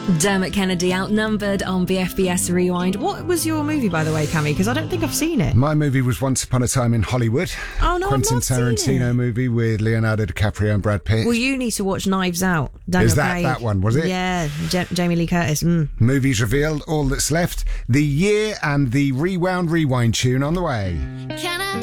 Dermot Kennedy outnumbered on BFBS Rewind. What was your movie, by the way, Cammy? Because I don't think I've seen it. My movie was Once Upon a Time in Hollywood. Oh, no, Quentin I've not Tarantino seen it. movie with Leonardo DiCaprio and Brad Pitt. Well, you need to watch Knives Out. Daniel Is that Craig. that one, was it? Yeah, Jamie Lee Curtis. Movies revealed, all that's left, the year and the Rewind tune on the way.